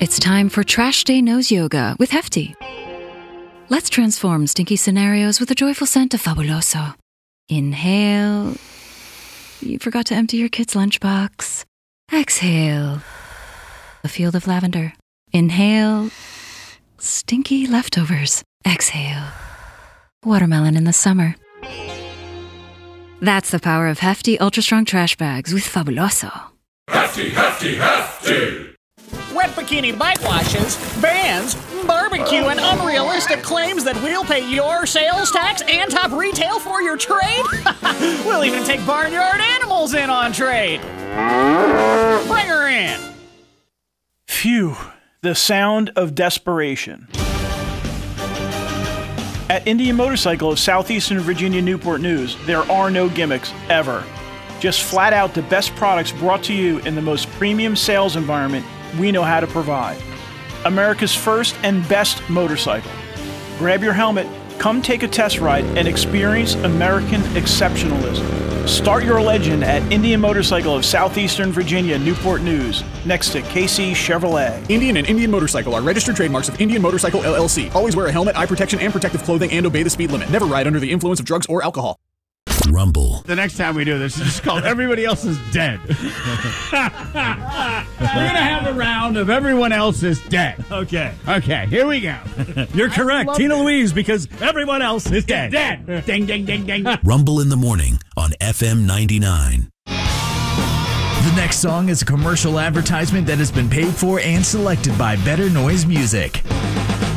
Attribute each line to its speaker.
Speaker 1: It's time for Trash Day Nose Yoga with Hefty. Let's transform stinky scenarios with a joyful scent of Fabuloso. Inhale. You forgot to empty your kid's lunchbox. Exhale. A field of lavender. Inhale. Stinky leftovers. Exhale. Watermelon in the summer. That's the power of Hefty Ultra Strong Trash Bags with Fabuloso.
Speaker 2: Hefty, hefty, hefty!
Speaker 3: Wet bikini bike washes, bans, barbecue, and unrealistic claims that we'll pay your sales tax and top retail for your trade? We'll even take barnyard animals in on trade. Bring her in.
Speaker 4: Phew, the sound of desperation. At Indian Motorcycle of Southeastern Virginia Newport News, there are no gimmicks, ever. Just flat out the best products brought to you in the most premium sales environment we know how to provide. America's first and best motorcycle. Grab your helmet, come take a test ride, and experience American exceptionalism. Start your legend at Indian Motorcycle of Southeastern Virginia Newport News, next to KC Chevrolet.
Speaker 5: Indian and Indian Motorcycle are registered trademarks of Indian Motorcycle LLC. Always wear a helmet, eye protection, and protective clothing, and obey the speed limit. Never ride under the influence of drugs or alcohol.
Speaker 6: Rumble.
Speaker 7: The next time we do this, it's called Everybody Else is Dead. We're going to have a round of Everyone Else is Dead.
Speaker 6: Okay,
Speaker 7: here we go.
Speaker 6: You're correct, Tina Louise, because everyone else is dead.
Speaker 7: Dead. Ding, ding, ding, ding.
Speaker 6: Rumble in the morning on FM 99.
Speaker 8: The next song is a commercial advertisement that has been paid for and selected by Better Noise Music.